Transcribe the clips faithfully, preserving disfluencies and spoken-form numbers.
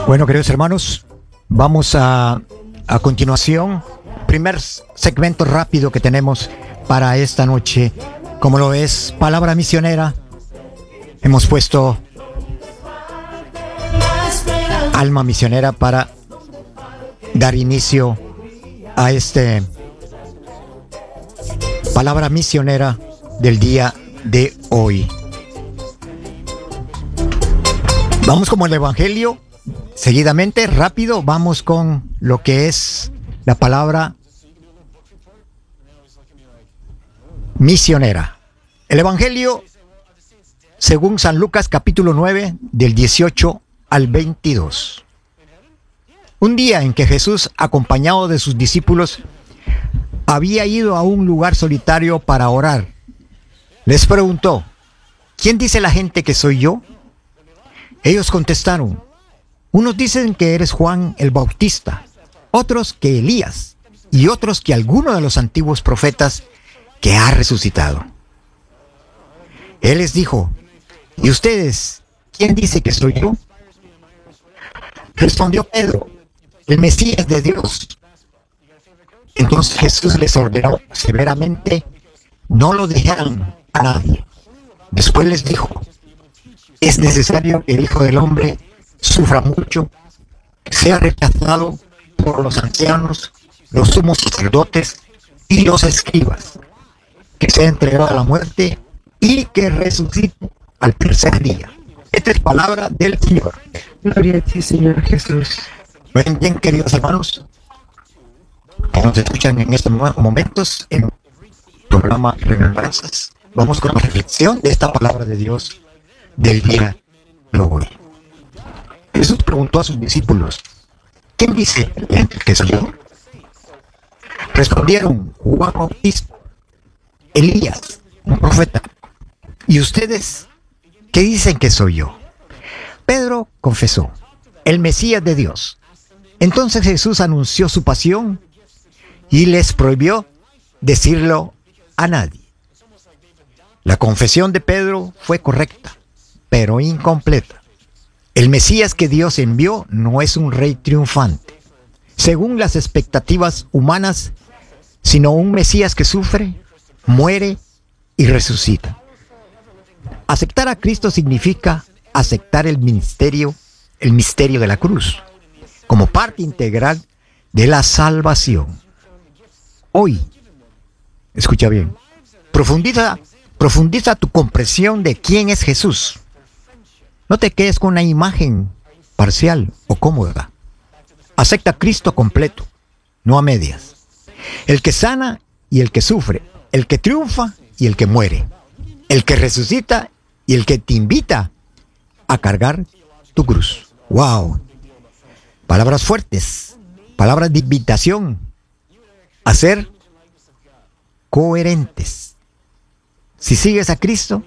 Bueno, queridos hermanos, vamos a, a continuación, primer segmento rápido que tenemos para esta noche, como lo es Palabra Misionera. Hemos puesto Alma Misionera para dar inicio a este Palabra Misionera del día de hoy. Vamos como el Evangelio, seguidamente, rápido, vamos con lo que es la palabra misionera. El Evangelio según San Lucas capítulo nueve, del dieciocho al veintidós. Un día en que Jesús, acompañado de sus discípulos, había ido a un lugar solitario para orar, les preguntó: ¿quién dice la gente que soy yo? Ellos contestaron: unos dicen que eres Juan el Bautista, otros que Elías, y otros que alguno de los antiguos profetas que ha resucitado. Él les dijo: ¿y ustedes, quién dice que soy yo? Respondió Pedro: el Mesías de Dios. Entonces Jesús les ordenó severamente: no lo dejaran a nadie. Después les dijo: es necesario que el Hijo del Hombre sufra mucho, sea rechazado por los ancianos, los sumos sacerdotes y los escribas, que sea entregado a la muerte y que resucite al tercer día. Esta es palabra del Señor. Gloria a ti, Señor Jesús. Bien, bien, queridos hermanos, que nos escuchan en estos momentos en el programa Remembranzas, vamos con la reflexión de esta palabra de Dios del día de hoy. Jesús preguntó a sus discípulos: ¿quién dice la gente que soy yo? Respondieron: Juan Bautista, Elías, un profeta. ¿Y ustedes qué dicen que soy yo? Pedro confesó: el Mesías de Dios. Entonces Jesús anunció su pasión y les prohibió decirlo a nadie. La confesión de Pedro fue correcta, pero incompleta. El Mesías que Dios envió no es un rey triunfante, según las expectativas humanas, sino un Mesías que sufre, muere y resucita. Aceptar a Cristo significa aceptar el ministerio, el misterio de la cruz, como parte integral de la salvación. Hoy, escucha bien, profundiza, profundiza tu comprensión de quién es Jesús. No te quedes con una imagen parcial o cómoda. Acepta a Cristo completo, no a medias. El que sana y el que sufre, el que triunfa y el que muere, el que resucita y el que te invita a cargar tu cruz. ¡Wow! Palabras fuertes, palabras de invitación a ser coherentes. Si sigues a Cristo,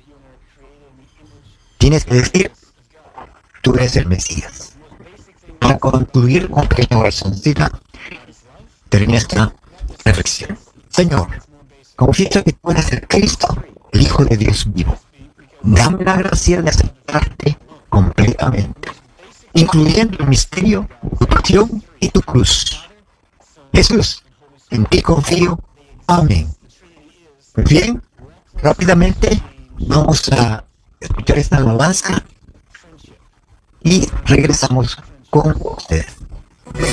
tienes que decir: tú eres el Mesías. Para concluir con pequeña oracióncita, termina esta reflexión. Señor, confieso que tú eres el Cristo, el Hijo de Dios vivo. Dame la gracia de aceptarte completamente, incluyendo el misterio, tu pasión y tu cruz. Jesús, en ti confío. Amén. Pues bien, rápidamente vamos a escuchar esta alabanza y regresamos con ustedes.